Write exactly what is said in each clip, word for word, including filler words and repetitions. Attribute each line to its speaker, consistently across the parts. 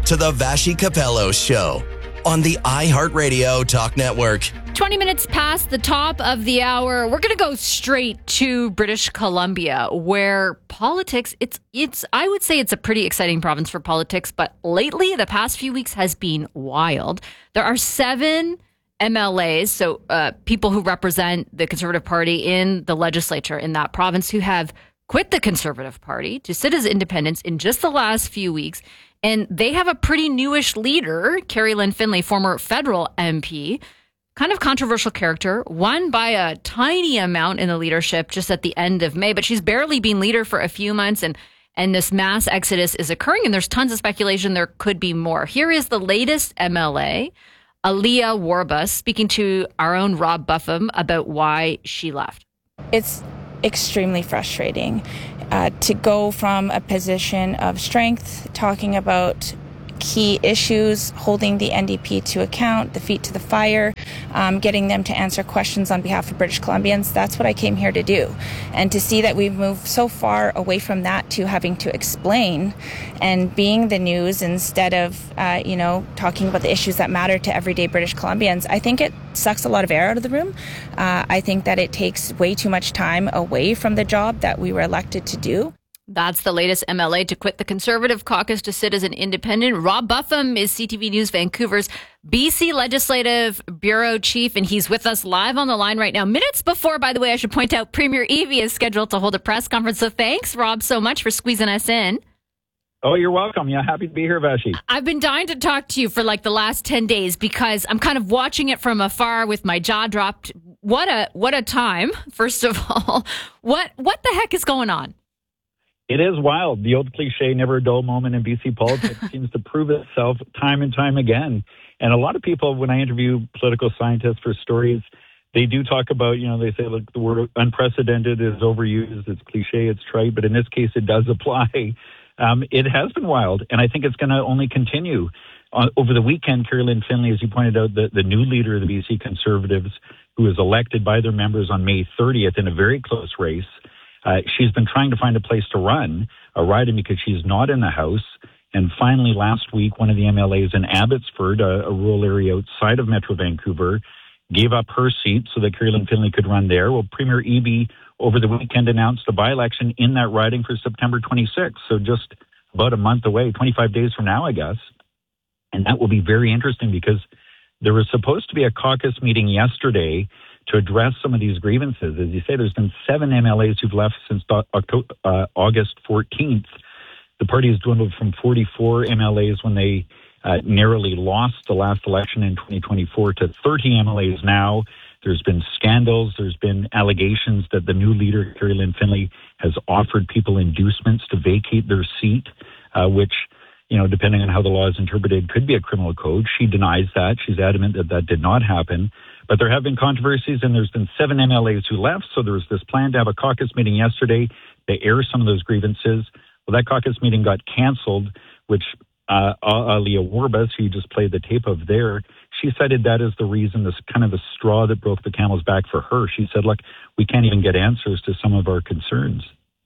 Speaker 1: to the Vashi Capello Show on the iHeartRadio Talk Network.
Speaker 2: twenty minutes past the top of the hour, we're going to go straight to British Columbia, where politics, it's, it's, I would say it's a pretty exciting province for politics, but lately, the past few weeks has been wild. There are seven M L As, so uh, people who represent the Conservative Party in the legislature in that province, who have quit the Conservative Party to sit as independents in just the last few weeks. And they have a pretty newish leader, Kerry Lynn Finlay, former federal M P, kind of controversial character, won by a tiny amount in the leadership just at the end of May, but she's barely been leader for a few months, and, and this mass exodus is occurring, and there's tons of speculation there could be more. Here is the latest M L A, Aliyah Warbus, speaking to our own Rob Buffum about why she left.
Speaker 3: It's extremely frustrating uh, to go from a position of strength, talking about key issues, holding the N D P to account, the feet to the fire, um, getting them to answer questions on behalf of British Columbians. That's what I came here to do. And to see that we've moved so far away from that to having to explain and being the news instead of, uh, you know, talking about the issues that matter to everyday British Columbians, I think it sucks a lot of air out of the room. Uh, I think that it takes way too much time away from the job that we were elected to do.
Speaker 2: That's the latest M L A to quit the Conservative caucus to sit as an independent. Rob Buffum is C T V News Vancouver's B C Legislative Bureau Chief, and he's with us live on the line right now. Minutes before, by the way, I should point out, Premier Eby is scheduled to hold a press conference. So thanks, Rob, so much for squeezing us in.
Speaker 4: Oh, you're welcome. Yeah, happy to be here, Vashi.
Speaker 2: I've been dying to talk to you for like the last ten days because I'm kind of watching it from afar with my jaw dropped. What a what a time, first of all. What what the heck is going on?
Speaker 4: It is wild. The old cliche, never a dull moment in B C politics, seems to prove itself time and time again. And a lot of people, when I interview political scientists for stories, they do talk about, you know, they say, look, the word unprecedented is overused. It's cliche, it's trite, but in this case, it does apply. Um, it has been wild, and I think it's going to only continue. Uh, over the weekend, Kerry Lynn Finlay, as you pointed out, the, the new leader of the B C Conservatives, who was elected by their members on May thirtieth in a very close race, Uh, she's been trying to find a place to run a riding because she's not in the House. And finally, last week, one of the M L As in Abbotsford, a, a rural area outside of Metro Vancouver, gave up her seat so that Kerry Lynn Finlay could run there. Well, Premier Eby over the weekend announced a by-election in that riding for September twenty-sixth. So just about a month away, twenty-five days from now, I guess. And that will be very interesting because there was supposed to be a caucus meeting yesterday to address some of these grievances. As you say, there's been seven M L As who've left since October, uh, August fourteenth. The party has dwindled from forty-four M L As when they uh, narrowly lost the last election in twenty twenty-four to thirty M L As now. There's been scandals. There's been allegations that the new leader, Kerry Lynn Finlay, has offered people inducements to vacate their seat, uh, which, you know, depending on how the law is interpreted, could be a criminal code. She denies that. She's adamant that that did not happen. But there have been controversies, and there's been seven M L As who left. So there was this plan to have a caucus meeting yesterday to air some of those grievances. Well, that caucus meeting got canceled, which uh, Aliyah Warbus, who you just played the tape of there, she cited that as the reason, this kind of a straw that broke the camel's back for her. She said, look, we can't even get answers to some of our concerns.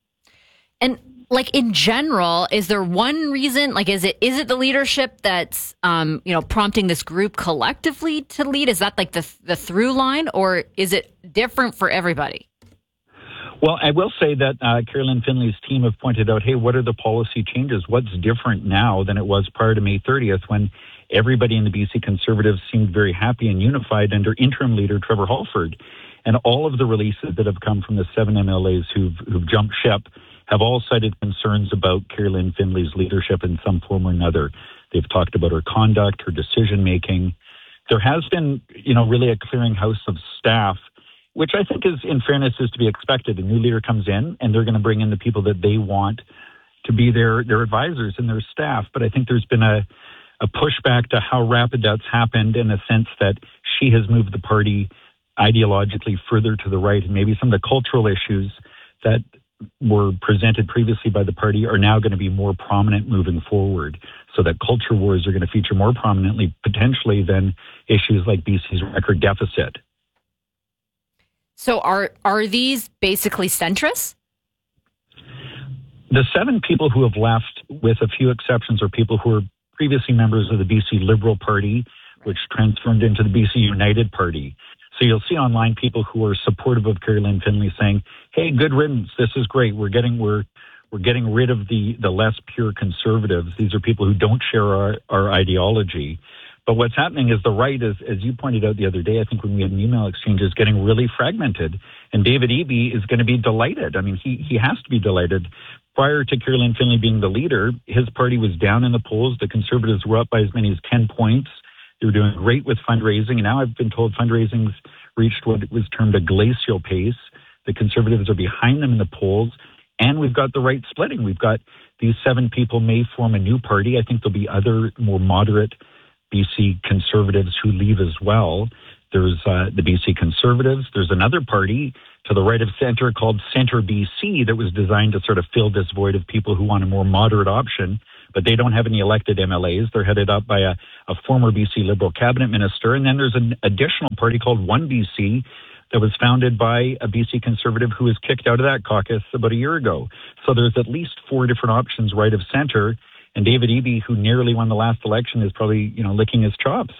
Speaker 2: And like in general, is there one reason? Like, is it is it the leadership that's um, you know prompting this group collectively to lead? Is that like the the through line, or is it different for everybody?
Speaker 4: Well, I will say that uh, Kerry Lynn Finlay's team have pointed out, hey, what are the policy changes? What's different now than it was prior to May thirtieth, when everybody in the B C Conservatives seemed very happy and unified under interim leader Trevor Halford, and all of the releases that have come from the seven M L As who've who've jumped ship have all cited concerns about Kerry Lynn Finlay's leadership in some form or another. They've talked about her conduct, her decision-making. There has been, you know, really a clearinghouse of staff, which I think is, in fairness, is to be expected. A new leader comes in, and they're going to bring in the people that they want to be their, their advisors and their staff. But I think there's been a, a pushback to how rapid that's happened, in the sense that she has moved the party ideologically further to the right, and maybe some of the cultural issues that were presented previously by the party are now going to be more prominent moving forward, so that culture wars are going to feature more prominently, potentially, than issues like B C's record deficit.
Speaker 2: So are are these basically centrists?
Speaker 4: The seven people who have left, with a few exceptions, are people who are previously members of the B C Liberal Party, which transformed into the B C United Party. So you'll see online people who are supportive of Kerry-Lynne Finlay saying, hey, good riddance, this is great. We're getting we're we're getting rid of the, the less pure conservatives. These are people who don't share our, our ideology. But what's happening is the right, is, as you pointed out the other day, I think when we had an email exchange, is getting really fragmented. And David Eby is going to be delighted. I mean, he, he has to be delighted. Prior to Kerry-Lynne Finlay being the leader, his party was down in the polls. The Conservatives were up by as many as ten points. They were doing great with fundraising. And now I've been told fundraising's reached what was termed a glacial pace. The Conservatives are behind them in the polls. And we've got the right splitting. We've got these seven people may form a new party. I think there'll be other more moderate B C Conservatives who leave as well. There's uh, the B C Conservatives. There's another party to the right of center called Centre B C that was designed to sort of fill this void of people who want a more moderate option, but they don't have any elected M L As. They're headed up by a, a former B C Liberal cabinet minister. And then there's an additional party called One B C that was founded by a B C Conservative who was kicked out of that caucus about a year ago. So there's at least four different options right of center. And David Eby, who nearly won the last election, is probably, you know, licking his chops.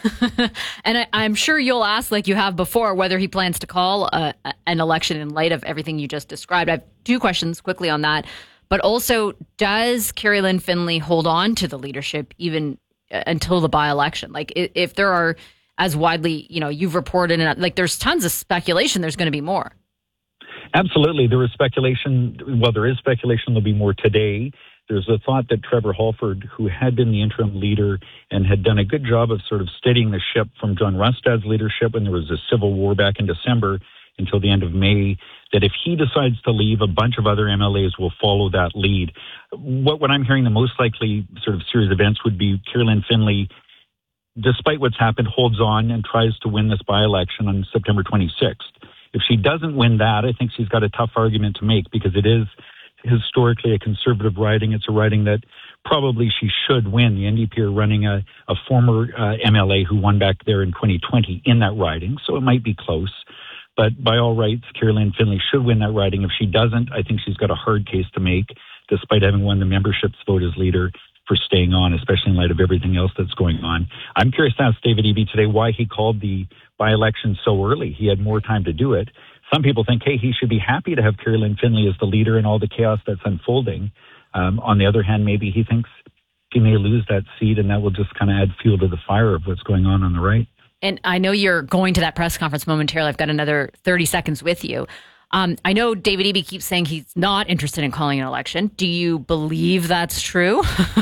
Speaker 2: And I, I'm sure you'll ask, like you have before, whether he plans to call a, an election in light of everything you just described. I have two questions quickly on that. But also, does Kerry-Lynne Finlay hold on to the leadership even until the by-election? Like, if there are, as widely, you know, you've reported, and like there's tons of speculation, there's going to be more.
Speaker 4: Absolutely. There is speculation. Well, there is speculation there'll be more today. There's a thought that Trevor Halford, who had been the interim leader and had done a good job of sort of steadying the ship from John Rustad's leadership when there was a civil war back in December until the end of May, that if he decides to leave, a bunch of other M L As will follow that lead. What, what I'm hearing the most likely sort of series of events would be Kerry-Lynne Finlay, despite what's happened, holds on and tries to win this by-election on September twenty-sixth. If she doesn't win that, I think she's got a tough argument to make because it is historically a conservative riding. It's a riding that probably she should win. The N D P are running a, a former uh, M L A who won back there in twenty twenty in that riding, so it might be close. But by all rights, Kerry-Lynne Finlay should win that riding. If she doesn't, I think she's got a hard case to make, despite having won the membership's vote as leader, for staying on, especially in light of everything else that's going on. I'm curious to ask David Eby today why he called the by-election so early. He had more time to do it. Some people think, hey, he should be happy to have Kerry-Lynne Finlay as the leader in all the chaos that's unfolding. Um, on the other hand, maybe he thinks he may lose that seat, and that will just kind of add fuel to the fire of what's going on on the right.
Speaker 2: And I know you're going to that press conference momentarily. I've got another thirty seconds with you. Um, I know David Eby keeps saying he's not interested in calling an election. Do you believe that's true?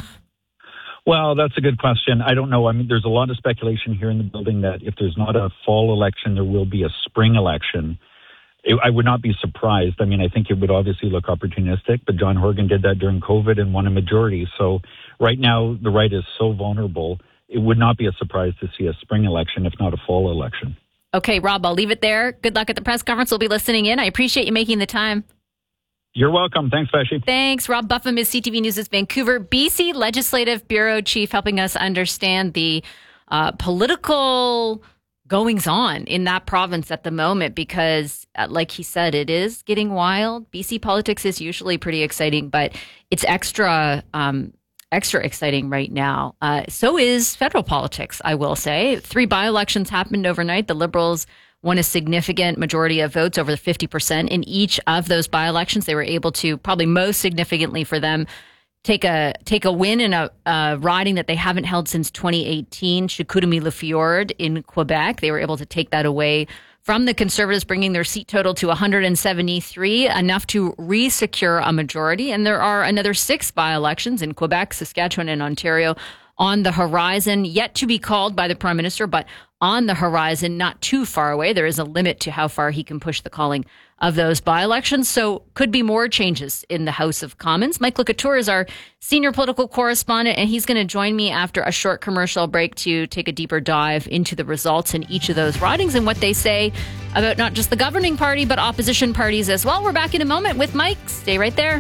Speaker 4: Well, that's a good question. I don't know. I mean, there's a lot of speculation here in the building that if there's not a fall election, there will be a spring election. It, I would not be surprised. I mean, I think it would obviously look opportunistic, but John Horgan did that during COVID and won a majority. So right now, the right is so vulnerable. It would not be a surprise to see a spring election, if not a fall election.
Speaker 2: Okay, Rob, I'll leave it there. Good luck at the press conference. We'll be listening in. I appreciate you making the time.
Speaker 4: You're welcome. Thanks, Vashi.
Speaker 2: Thanks. Rob Buffum is C T V News' Vancouver, B C Legislative Bureau Chief, helping us understand the uh, political goings-on in that province at the moment because, uh, like he said, it is getting wild. B C politics is usually pretty exciting, but it's extra um, extra exciting right now. Uh, so is federal politics, I will say. Three by-elections happened overnight. The Liberals won a significant majority of votes, over fifty percent in each of those by-elections. They were able to, probably most significantly for them, take a take a win in a, a riding that they haven't held since twenty eighteen, Chicoutimi-Le in Quebec. They were able to take that away from the Conservatives, bringing their seat total to one hundred seventy-three, enough to re-secure a majority. And there are another six by-elections in Quebec, Saskatchewan, and Ontario on the horizon, yet to be called by the Prime Minister, but on the horizon, not too far away. There is a limit to how far he can push the calling of those by-elections. So could be more changes in the House of Commons. Mike Lecouture is our senior political correspondent, and he's going to join me after a short commercial break to take a deeper dive into the results in each of those ridings and what they say about not just the governing party, but opposition parties as well. We're back in a moment with Mike. Stay right there.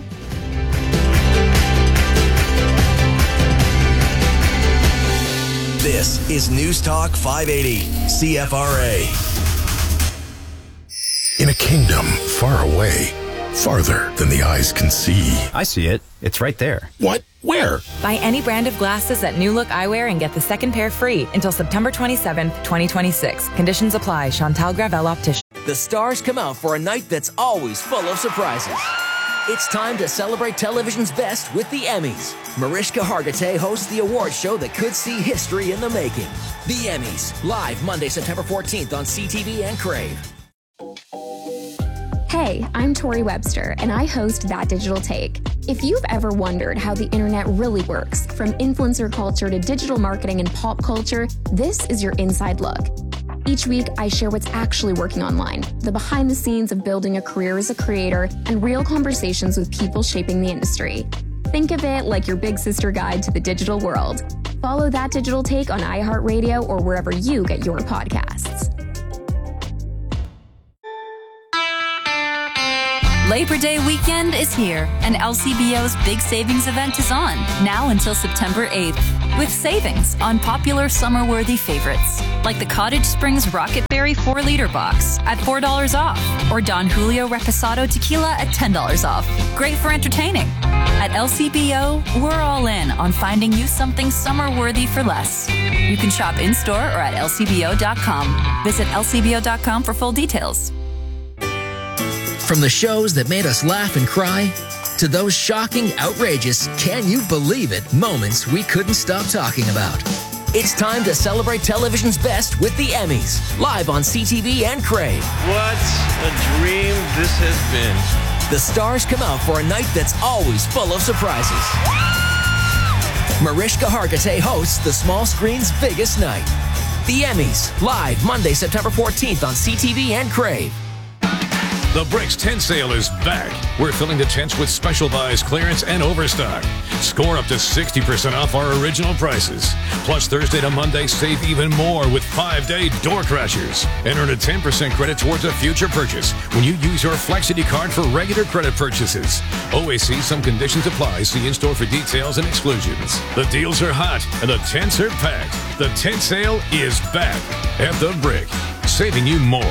Speaker 1: This is News Talk five eighty, C F R A.
Speaker 5: In a kingdom far away, farther than the eyes can see.
Speaker 6: I see it. It's right there.
Speaker 5: What? Where?
Speaker 7: Buy any brand of glasses at New Look Eyewear and get the second pair free until September twenty-seventh, twenty twenty-six. Conditions apply. Chantal Gravel Optician.
Speaker 8: The stars come out for a night that's always full of surprises. It's time to celebrate television's best with the Emmys. Mariska Hargitay hosts the award show that could see history in the making. The Emmys, live Monday, September fourteenth on C T V and Crave.
Speaker 9: Hey, I'm Tori Webster, and I host That Digital Take. If you've ever wondered how the internet really works, from influencer culture to digital marketing and pop culture, this is your inside look. Each week, I share what's actually working online, the behind the scenes of building a career as a creator, and real conversations with people shaping the industry. Think of it like your big sister guide to the digital world. Follow That Digital Take on iHeartRadio or wherever you get your podcasts.
Speaker 10: Labor Day weekend is here, and L C B O's big savings event is on, now until September eighth, with savings on popular summer-worthy favorites, like the Cottage Springs Rocket Berry four liter box at four dollars off, or Don Julio Reposado Tequila at ten dollars off. Great for entertaining. At L C B O, we're all in on finding you something summer-worthy for less. You can shop in-store or at L C B O dot com. Visit L C B O dot com for full details.
Speaker 8: From the shows that made us laugh and cry, to those shocking, outrageous, can you believe it moments we couldn't stop talking about. It's time to celebrate television's best with the Emmys, live on C T V and Crave.
Speaker 11: What a dream this has been.
Speaker 8: The stars come out for a night that's always full of surprises. Mariska Hargitay hosts the small screen's biggest night. The Emmys, live Monday, September fourteenth on C T V and Crave.
Speaker 12: The Bricks Tent Sale is back. We're filling the tents with special buys, clearance, and overstock. Score up to sixty percent off our original prices. Plus, Thursday to Monday, save even more with five-day door crashers. And earn a ten percent credit towards a future purchase when you use your Flexity card for regular credit purchases. Always see some conditions apply. See in-store for details and exclusions. The deals are hot, and the tents are packed. The tent sale is back at The Brick, saving you more.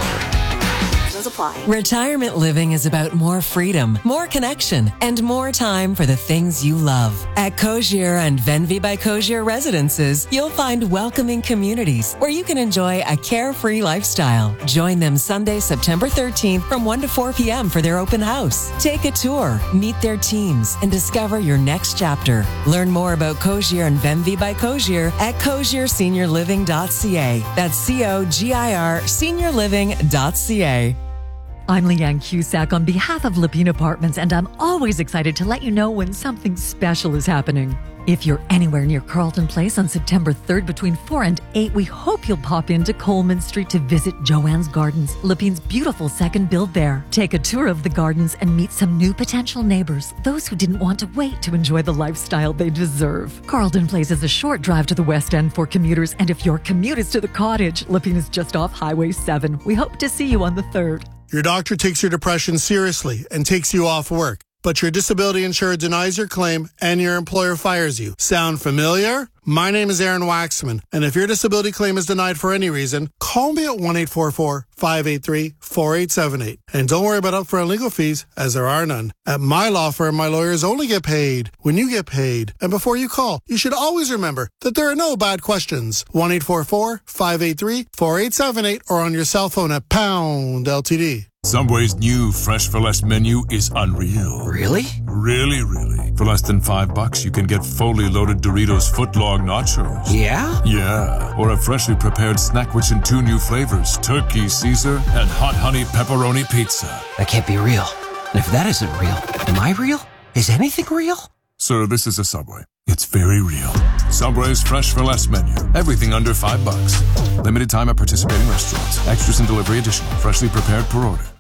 Speaker 13: Apply. Retirement living is about more freedom, more connection, and more time for the things you love. At Cogier and Venvi by Cogier Residences, you'll find welcoming communities where you can enjoy a carefree lifestyle. Join them Sunday, September thirteenth from one to four p.m. for their open house. Take a tour, meet their teams, and discover your next chapter. Learn more about Cogier and Venvi by Cogier at cogier senior living dot c a. That's C O G I R senior living dot c a.
Speaker 14: I'm Leanne Cusack on behalf of Lapine Apartments, and I'm always excited to let you know when something special is happening. If you're anywhere near Carlton Place on September third between four and eight, we hope you'll pop into Coleman Street to visit Joanne's Gardens, Lapine's beautiful second build there. Take a tour of the gardens and meet some new potential neighbors, those who didn't want to wait to enjoy the lifestyle they deserve. Carlton Place is a short drive to the West End for commuters, and if your commute is to the cottage, Lapine is just off Highway seven. We hope to see you on the third.
Speaker 15: Your doctor takes your depression seriously and takes you off work, but your disability insurer denies your claim and your employer fires you. Sound familiar? My name is Aaron Waxman, and if your disability claim is denied for any reason, call me at one eight four four, five eight three, four eight seven eight. And don't worry about upfront legal fees, as there are none. At my law firm, my lawyers only get paid when you get paid. And before you call, you should always remember that there are no bad questions. one eight four four, five eight three, four eight seven eight or on your cell phone at pound L T D.
Speaker 16: Subway's new Fresh for Less menu is unreal.
Speaker 8: Really?
Speaker 16: Really, really. For less than five bucks, you can get fully loaded Doritos footlong nachos.
Speaker 8: Yeah?
Speaker 16: Yeah. Or a freshly prepared snack which in two new flavors, turkey Caesar and hot honey pepperoni pizza.
Speaker 8: That can't be real. And if that isn't real, am I real? Is anything real?
Speaker 16: Sir, this is a Subway. It's very real. Subway's Fresh for Less menu. Everything under five bucks. Limited time at participating restaurants. Extras and delivery additional. Freshly prepared per order.